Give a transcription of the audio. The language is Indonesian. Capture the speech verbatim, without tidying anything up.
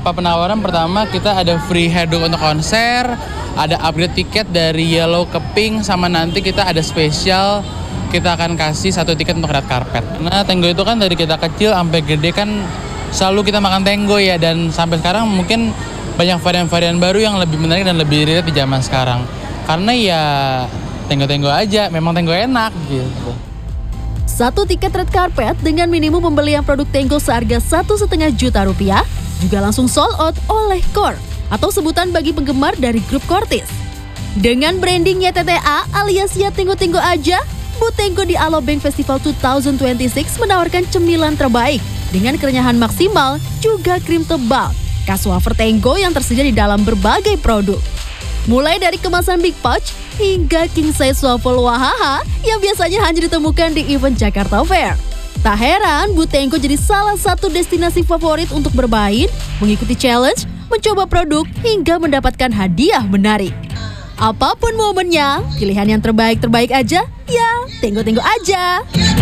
beberapa penawaran. Pertama, kita ada free hairdo untuk konser, ada upgrade tiket dari yellow ke pink, sama nanti kita ada spesial, kita akan kasih satu tiket untuk red carpet. Nah, Tenggo itu kan dari kita kecil sampai gede kan selalu kita makan Tenggo ya, dan sampai sekarang mungkin banyak varian-varian baru yang lebih menarik dan lebih relate di zaman sekarang. Karena ya Tenggo-Tenggo aja, memang Tenggo enak gitu. Satu tiket red carpet dengan minimum pembelian produk Tenggo seharga satu setengah juta rupiah juga langsung sold out oleh Core atau sebutan bagi penggemar dari grup Kortis. Dengan branding Y T T A alias Ya Tenggo-Tenggo Aja, booth Tenggo di Alobank Festival dua ribu dua puluh enam menawarkan cemilan terbaik dengan kerenyahan maksimal juga krim tebal, khas wafer Tenggo yang tersedia di dalam berbagai produk. Mulai dari kemasan Big Pouch hingga King Size Waffle Wahaha yang biasanya hanya ditemukan di event Jakarta Fair. Tak heran, booth Tenggo jadi salah satu destinasi favorit untuk bermain, mengikuti challenge, mencoba produk, hingga mendapatkan hadiah menarik. Apapun momennya, pilihan yang terbaik-terbaik aja, ya Tenggo-Tenggo aja.